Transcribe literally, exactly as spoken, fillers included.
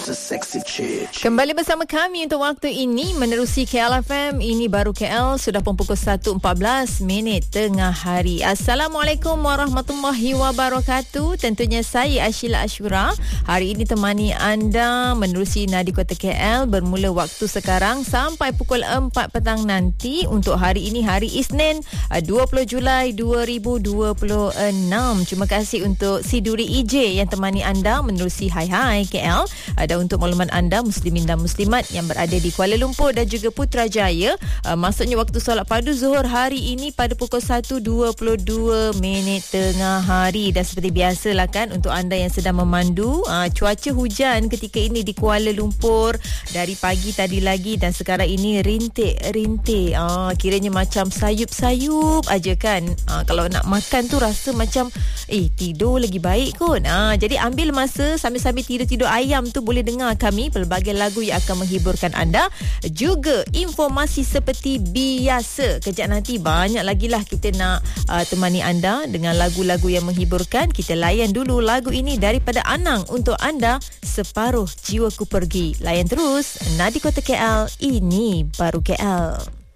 Kembali bersama kami untuk waktu ini menerusi K L F M. Ini baru K L, sudah pun pukul satu empat belas minit tengah hari. Assalamualaikum warahmatullahi wabarakatuh. Tentunya saya Ashila Ashura hari ini temani anda menerusi Nadi Kota K L bermula waktu sekarang sampai pukul empat petang nanti untuk hari ini, hari Isnin dua puluh Julai dua ribu dua puluh enam. Terima kasih untuk Siduri E J yang temani anda menerusi Hai Hai K L. Ada untuk makluman anda muslimin dan muslimat yang berada di Kuala Lumpur dan juga Putrajaya, uh, maksudnya waktu solat padu Zuhur hari ini pada pukul satu dua puluh dua minit tengah hari. Dan seperti biasalah kan, untuk anda yang sedang memandu, uh, cuaca hujan ketika ini di Kuala Lumpur dari pagi tadi lagi dan sekarang ini rintik-rintik. Uh, kiranya macam sayup-sayup aja kan. Uh, kalau nak makan tu rasa macam eh tidur lagi baik kot. Uh, jadi ambil masa sambil-sambil tidur-tidur ayam tu boleh dengar kami pelbagai lagu yang akan menghiburkan anda, juga informasi seperti biasa. Kejap nanti banyak lagi lah kita nak uh, temani anda dengan lagu-lagu yang menghiburkan. Kita layan dulu lagu ini daripada Anang untuk anda, Separuh Jiwaku Pergi. Layan terus Nadi Kota K L, ini baru K L.